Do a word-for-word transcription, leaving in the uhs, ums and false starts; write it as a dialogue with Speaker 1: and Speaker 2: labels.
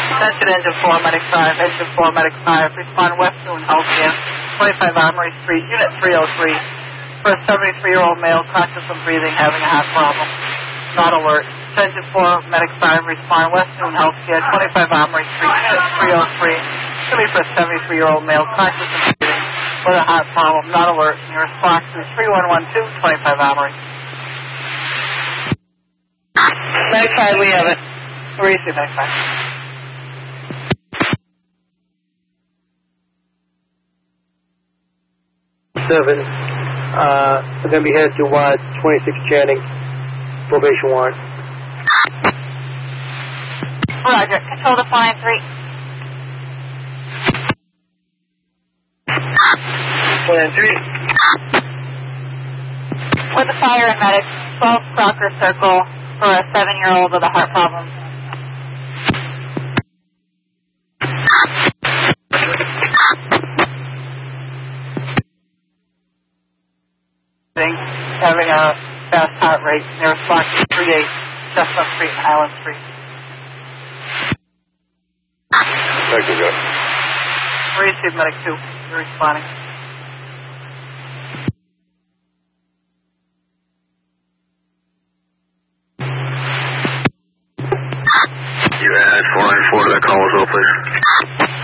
Speaker 1: Attention Engine four, Medic five, Engine four, Medic five, respond West Newton Healthcare, twenty-five Armory Street, Unit three oh three, for a seventy-three-year-old male conscious of breathing, having a heart problem. Not alert. Attention four, Medic five, respond West Newton Healthcare, twenty-five Armory Street, Unit three oh three, to be for a seventy-three-year-old male conscious of breathing, with a heart problem. Not alert. Your response is three one one two, twenty-five Armory. Medic five, we have it. Where is it, Medic five?
Speaker 2: Seven. Uh, we're going to be headed to uh, twenty-six Channing. Probation warrant.
Speaker 3: Roger. Control to flying three.
Speaker 2: Flying three.
Speaker 3: With the fire and medic, twelve Crocker Circle for a seven-year-old with a heart problem.
Speaker 1: Having a fast heart rate, near response to three eight, Chestnut Street and Highland Street.
Speaker 4: Thank you, Jeff.
Speaker 1: Receive Medic two, you're responding.
Speaker 4: You had four nine four to that call as well, please.